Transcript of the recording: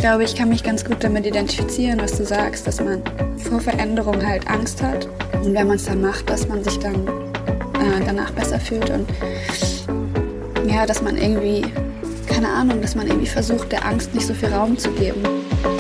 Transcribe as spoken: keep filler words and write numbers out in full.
glaube, ich kann mich ganz gut damit identifizieren, was du sagst, dass man vor Veränderung halt Angst hat. Und wenn man es dann macht, dass man sich dann äh, danach besser fühlt. Und ja, dass man irgendwie, keine Ahnung, dass man irgendwie versucht, der Angst nicht so viel Raum zu geben.